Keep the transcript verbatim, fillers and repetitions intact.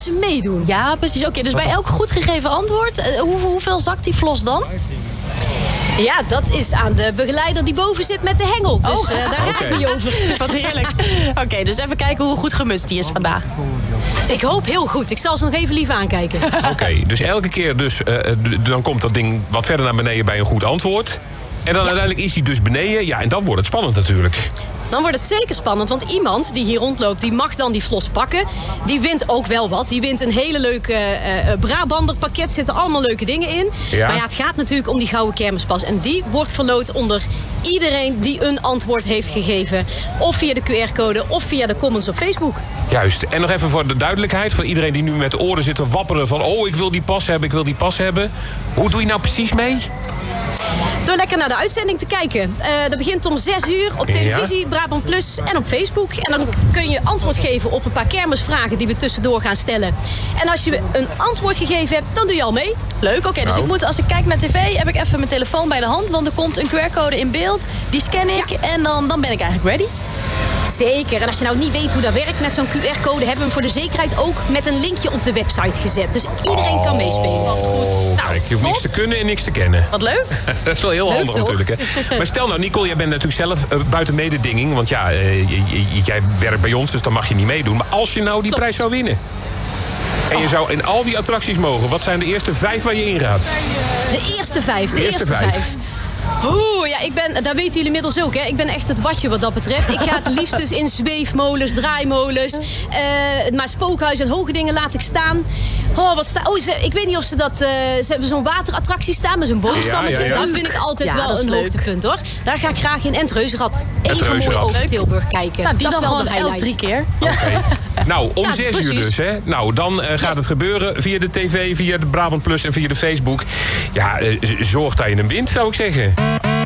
ze meedoen. Ja, precies. Oké, okay, dus bij elk goed gegeven antwoord, uh, hoe, hoeveel zakt die flos dan? Ja, dat is aan de begeleider die boven zit met de hengel. Dus oh, uh, daar ga okay. ik niet over. Wat heerlijk. Oké, okay, dus even kijken hoe goed gemutst die is vandaag. Ik hoop heel goed. Ik zal ze nog even lief aankijken. Oké, okay, dus elke keer dus, uh, dan komt dat ding wat verder naar beneden bij een goed antwoord. En dan ja. uiteindelijk is hij dus beneden. Ja, en dan wordt het spannend natuurlijk. Dan wordt het zeker spannend, want iemand die hier rondloopt, die mag dan die flos pakken. Die wint ook wel wat. Die wint een hele leuke uh, Brabander pakket. Er zitten allemaal leuke dingen in. Ja. Maar ja, het gaat natuurlijk om die gouden kermispas. En die wordt verloot onder iedereen die een antwoord heeft gegeven. Of via de Q R-code, of via de comments op Facebook. Juist. En nog even voor de duidelijkheid, voor iedereen die nu met de oren zit te wapperen van oh, ik wil die pas hebben, ik wil die pas hebben. Hoe doe je nou precies mee? Door lekker naar de uitzending te kijken. Uh, dat begint om zes uur op televisie, ja. Brabant Plus en op Facebook. En dan kun je antwoord geven op een paar kermisvragen die we tussendoor gaan stellen. En als je een antwoord gegeven hebt, dan doe je al mee. Leuk, oké. Okay, dus nou. ik moet, als ik kijk naar tv, heb ik even mijn telefoon bij de hand. Want er komt een Q R-code in beeld. Die scan ik ja. en dan, dan ben ik eigenlijk ready. Zeker. En als je nou niet weet hoe dat werkt met zo'n Q R-code, hebben we hem voor de zekerheid ook met een linkje op de website gezet. Dus iedereen oh, kan meespelen. Wat goed. Nou, kijk, je hoeft niks te kunnen en niks te kennen. Wat leuk. Dat is wel heel leuk, handig toch? Natuurlijk. Hè? Maar stel nou, Nicole, jij bent natuurlijk zelf uh, buiten mededinging. Want ja, uh, jij werkt bij ons, dus dan mag je niet meedoen. Maar als je nou die Klopt. prijs zou winnen. En je oh. zou in al die attracties mogen. Wat zijn de eerste vijf waar je in gaat? De eerste vijf. De, de eerste, eerste vijf. vijf. Oeh, ja, ik ben, dat weten jullie inmiddels ook, hè. Ik ben echt het watje wat dat betreft. Ik ga het liefst dus in zweefmolens, draaimolens. Uh, maar spookhuis en hoge dingen laat ik staan. Oh, wat sta, oh ze, ik weet niet of ze dat... Uh, ze hebben zo'n waterattractie staan met zo'n boomstammetje. Ja, ja, ja. Dat vind ik altijd ja, wel een leuk. hoogtepunt, hoor. Daar ga ik graag in. En het Reuzenrad. Even mooi over Tilburg kijken. Nou, die dat is wel de highlight. drie keer. Ja. Okay. Nou, om ja, zes precies. uur dus, hè. Nou, dan uh, gaat yes. het gebeuren via de tv, via de Brabant Plus en via de Facebook. Ja, uh, zorg dat je hem wint, zou ik zeggen.